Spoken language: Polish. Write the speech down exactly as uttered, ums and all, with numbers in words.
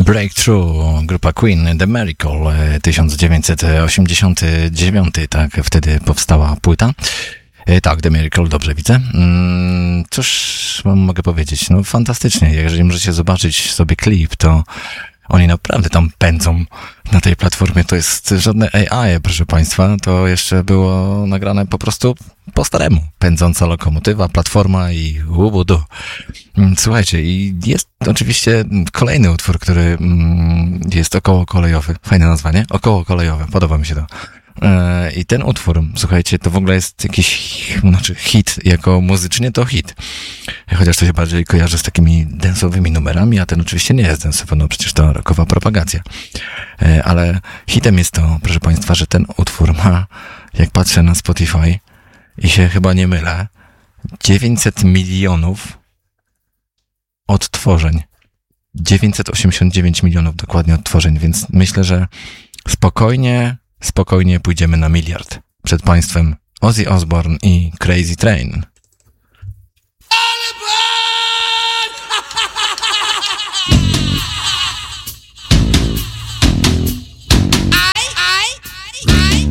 Breakthrough, grupa Queen, The Miracle, tysiąc dziewięćset osiemdziesiąty dziewiąty, tak, wtedy powstała płyta. Tak, The Miracle, dobrze widzę. Cóż wam mogę powiedzieć? No fantastycznie, jeżeli możecie zobaczyć sobie klip, to oni naprawdę tam pędzą na tej platformie, to jest żadne A I, proszę państwa, to jeszcze było nagrane po prostu po staremu. Pędząca lokomotywa, platforma i łubudu. Słuchajcie, i jest oczywiście kolejny utwór, który jest okołokolejowy. Fajne nazwanie, okołokolejowe, podoba mi się to. I ten utwór, słuchajcie, to w ogóle jest jakiś, znaczy hit, jako muzycznie to hit. Chociaż to się bardziej kojarzy z takimi dance'owymi numerami, a ten oczywiście nie jest dance'owy, no przecież to rockowa propagacja. Ale hitem jest to, proszę państwa, że ten utwór ma, jak patrzę na Spotify i się chyba nie mylę, dziewięćset milionów odtworzeń. dziewięćset osiemdziesiąt dziewięć milionów dokładnie odtworzeń, więc myślę, że spokojnie Spokojnie pójdziemy na miliard. Przed państwem Ozzy Osbourne i Crazy Train.